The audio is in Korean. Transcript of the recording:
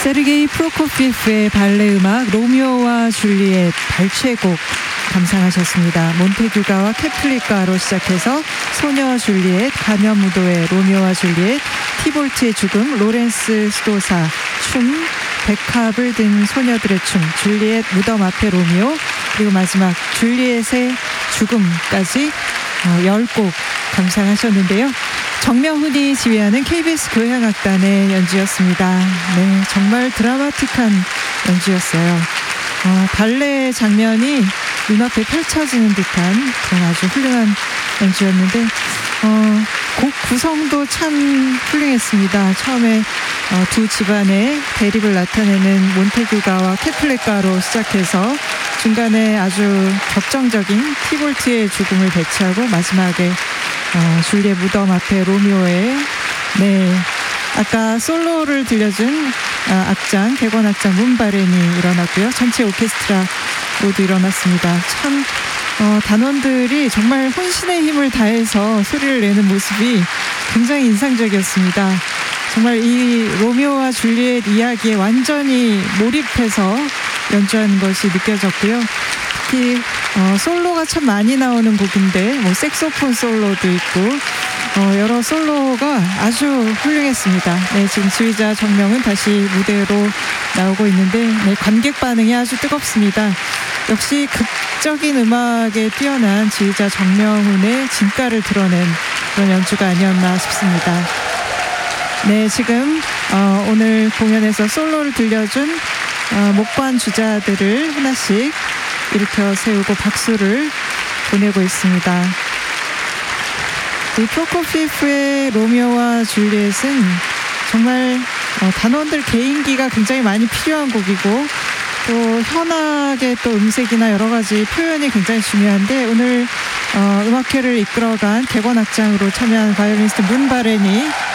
세르게이 프로코피에프의 발레 음악 로미오와 줄리엣 발췌곡 감상하셨습니다. 몬테규가와 케플리카로 시작해서 소녀 줄리엣, 가면무도의 로미오와 줄리엣, 티볼트의 죽음, 로렌스 스도사 춤, 백합을 든 소녀들의 춤, 줄리엣 무덤 앞에 로미오, 그리고 마지막 줄리엣의 죽음까지 10곡 감상하셨는데요. 정명훈이 지휘하는 KBS 교향악단의 연주였습니다. 네, 정말 드라마틱한 연주였어요. 발레 장면이 눈앞에 펼쳐지는 듯한 그런 아주 훌륭한 연주였는데 곡 구성도 참 훌륭했습니다. 처음에 두 집안의 대립을 나타내는 몬테규가와 케플레카로 시작해서 중간에 아주 격정적인 티볼트의 죽음을 배치하고 마지막에 줄리엣 무덤 앞에 로미오의 아까 솔로를 들려준 악장, 객원 악장 문바렌이 일어났고요. 전체 오케스트라 모두 일어났습니다. 참 단원들이 정말 혼신의 힘을 다해서 소리를 내는 모습이 굉장히 인상적이었습니다. 정말 이 로미오와 줄리엣 이야기에 완전히 몰입해서 연주하는 것이 느껴졌고요. 특히 솔로가 참 많이 나오는 곡인데 색소폰 솔로도 있고 여러 솔로가 아주 훌륭했습니다. 네, 지금 지휘자 정명은 다시 무대로 나오고 있는데 관객 반응이 아주 뜨겁습니다. 역시 극적인 음악에 뛰어난 지휘자 정명훈의 진가를 드러낸 그런 연주가 아니었나 싶습니다. 네, 지금 오늘 공연에서 솔로를 들려준 목관 주자들을 하나씩 일으켜 세우고 박수를 보내고 있습니다. 이 프로코피에프의 로미오와 줄리엣은 정말 단원들 개인기가 굉장히 많이 필요한 곡이고 또 현악의 또 음색이나 여러 가지 표현이 굉장히 중요한데 오늘 음악회를 이끌어간 객원 악장으로 참여한 바이올리니스트 문바렌이